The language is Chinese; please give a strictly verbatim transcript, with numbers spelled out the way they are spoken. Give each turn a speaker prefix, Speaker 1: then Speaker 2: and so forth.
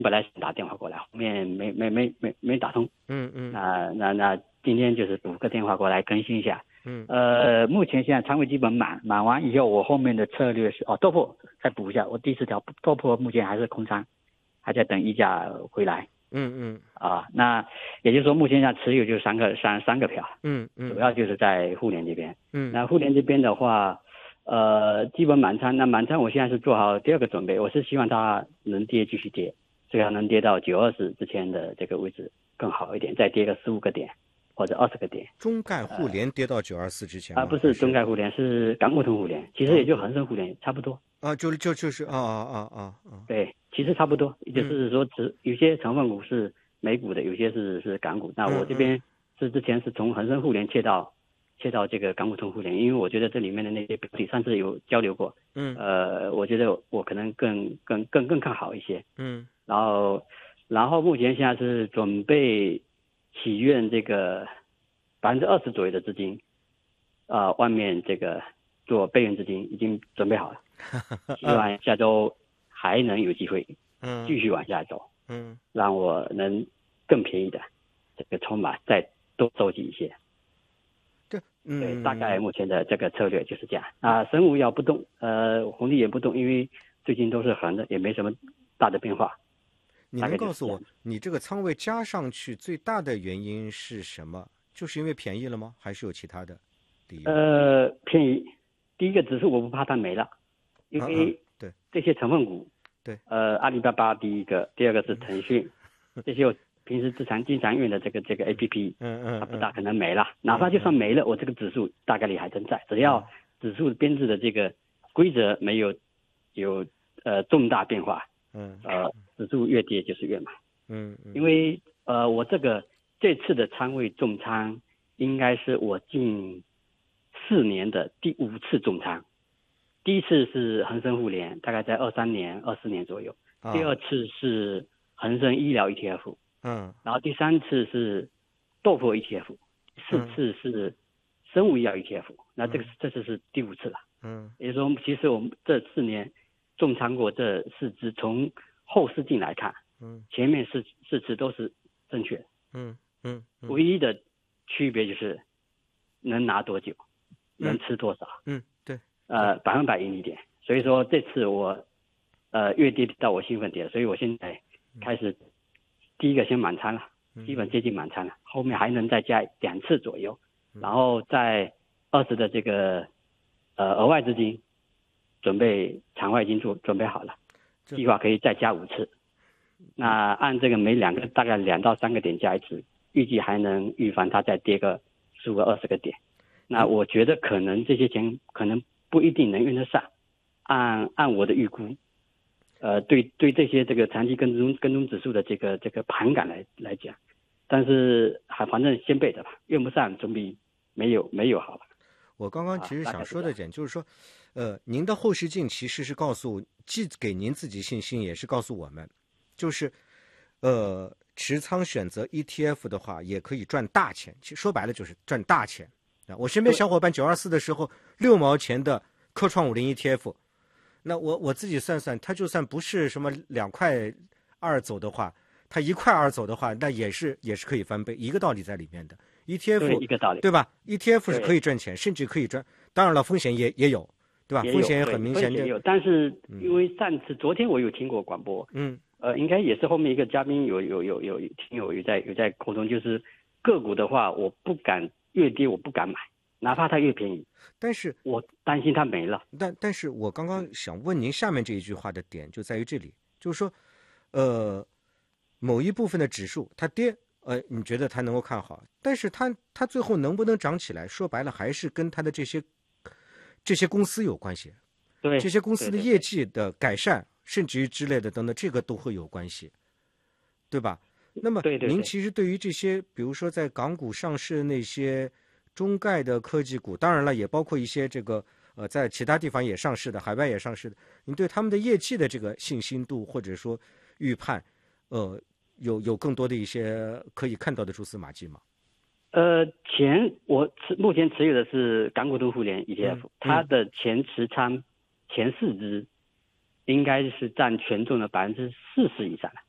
Speaker 1: 本来想打电话过来，后面没没没没没打通。
Speaker 2: 嗯嗯
Speaker 1: 那那那今天就是补个电话过来更新一下。
Speaker 2: 嗯
Speaker 1: 呃，目前现在仓位基本满，满完以后，我后面的策略是哦，豆粕再补一下。我第四条豆粕目前还是空仓，还在等溢价回来
Speaker 2: 嗯嗯
Speaker 1: 啊。那也就是说，目前现在持有就是三个三三个票，
Speaker 2: 嗯嗯，
Speaker 1: 主要就是在互联这边。
Speaker 2: 嗯，
Speaker 1: 那互联这边的话，呃，基本满仓。那满仓我现在是做好第二个准备，我是希望它能跌继续跌，最好能跌到九二十之前的这个位置更好一点，再跌个十五个点或者二十个点。
Speaker 2: 中概互联跌到九二四之前
Speaker 1: 啊、
Speaker 2: 吗？
Speaker 1: 不是中概互联，是港股通互联，其实也就恒生互联差不多。
Speaker 2: 啊，就就就是啊啊啊啊啊，
Speaker 1: 对，其实差不多，也就是说只有些成分股是美股的，有些是是港股。那我这边是之前是从恒生互联切到切到这个港股通互联，因为我觉得这里面的那些标的上次有交流过，
Speaker 2: 嗯
Speaker 1: 呃，我觉得我可能更更更更看好一些。
Speaker 2: 嗯
Speaker 1: 然后然后目前现在是准备祈愿这个百分之二十左右的资金，呃，外面这个做备用资金已经准备好了，希望下周还能有机会
Speaker 2: 嗯
Speaker 1: 继续往下走，
Speaker 2: 嗯
Speaker 1: 让我能更便宜的这个筹码再多收集一些。
Speaker 2: 对
Speaker 1: 对，
Speaker 2: 嗯
Speaker 1: 大概目前的这个策略就是这样啊。生物药不动，呃，红利也不动，因为最近都是横的，也没什么大的变化。
Speaker 2: 你
Speaker 1: 大
Speaker 2: 能告诉我
Speaker 1: 概就是这样，
Speaker 2: 你这个仓位加上去最大的原因是什么？就是因为便宜了吗？还是有其他的理由？
Speaker 1: 呃，便宜。第一个指数我不怕它没了，因
Speaker 2: 嗯嗯，
Speaker 1: 为
Speaker 2: 对
Speaker 1: 这些成分股，
Speaker 2: 对，
Speaker 1: 呃，阿里巴巴第一个，第二个是腾讯，这些我平时日常经常用的这个这个 A P P，
Speaker 2: 嗯嗯
Speaker 1: 它不大可能没了。哪怕就算没了，我这个指数大概率还真在，只要指数编制的这个规则没有有呃重大变化，
Speaker 2: 嗯
Speaker 1: 呃，指数越跌就是越买。
Speaker 2: 嗯嗯，
Speaker 1: 因为呃，我这个这次的仓位重仓，应该是我近四年的第五次重仓。第一次是恒生互联，大概在二三年、二四年左右；
Speaker 2: 啊
Speaker 1: 第二次是恒生医疗 E T F，
Speaker 2: 嗯
Speaker 1: 然后第三次是豆粕 E T F，第四次是生物医药 E T F，那这个这次是第五次了。
Speaker 2: 嗯
Speaker 1: 也就是说，其实我们这四年重仓过这四只，从后视镜来看，
Speaker 2: 嗯
Speaker 1: 前面四四次都是正确的，
Speaker 2: 嗯嗯嗯
Speaker 1: 唯一的区别就是能拿多久，能吃多少，
Speaker 2: 嗯，对，
Speaker 1: 呃，百分百盈利点。所以说这次我呃越跌到我兴奋点，所以我现在开始第一个先满仓了，基本接近满仓了，后面还能再加两次左右，然后在二十的这个呃额外资金准备场外已经做准备好了，计划可以再加五次。那按这个每两个大概两到三个点加一次，预计还能预防它再跌个十五个二十个点。那我觉得可能这些钱可能不一定能用得上，按按我的预估，呃，对对这些这个长期跟踪跟踪指数的这个这个盘感来来讲，但是还反正先备着吧，用不上总比没有没有好吧。
Speaker 2: 我刚刚其实想说的点就是说，呃，您的后视镜其实是告诉，既给您自己信心，也是告诉我们，就是，呃，持仓选择 E T F 的话，也可以赚大钱。其实说白了就是赚大钱啊！我身边小伙伴九二四的时候，六毛钱的科创五零 E T F， 那我我自己算算，它就算不是什么两块二走的话，它一块二走的话，那也是也是可以翻倍，一个道理在里面的。E T F
Speaker 1: 对一个道理，
Speaker 2: 对吧 ？E T F 是可以赚钱，甚至可以赚。当然了，风险也也有，对吧？
Speaker 1: 也
Speaker 2: 风险也很明显
Speaker 1: 的。有，但是因为上次、嗯、昨天我有听过广播，
Speaker 2: 嗯，
Speaker 1: 呃，应该也是后面一个嘉宾有有有有听友有在有在沟通，就是个股的话，我不敢越跌，我不敢买，哪怕它越便宜，
Speaker 2: 但是
Speaker 1: 我担心它没了。
Speaker 2: 但但是我刚刚想问您下面这一句话的点就在于这里，就是说，呃，某一部分的指数它跌。呃，你觉得它能够看好，但是它它最后能不能涨起来？说白了，还是跟它的这些这些公司有关系。
Speaker 1: 对，
Speaker 2: 这些公司的业绩的改善，甚至于之类的等等，这个都会有关系，对吧？那么，您其实对于这些，比如说在港股上市的那些中概的科技股，当然了，也包括一些这个呃在其他地方也上市的、海外也上市的，您对他们的业绩的这个信心度或者说预判，呃。有有更多的一些可以看到的蛛丝马迹吗？
Speaker 1: 呃，前我持目前持有的是港股通互联 E T F，、嗯、它的前持仓前四只应该是占权重的百分之四十以上，